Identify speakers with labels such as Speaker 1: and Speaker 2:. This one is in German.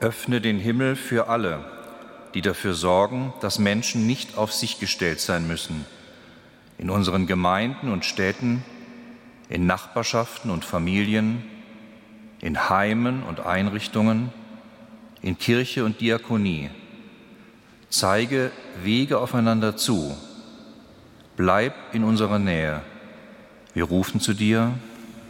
Speaker 1: Öffne den Himmel für alle, die dafür sorgen, dass Menschen nicht auf sich gestellt sein müssen. In unseren Gemeinden und Städten, in Nachbarschaften und Familien, in Heimen und Einrichtungen, in Kirche und Diakonie. Zeige Wege aufeinander zu. Bleib in unserer Nähe. Wir rufen zu dir.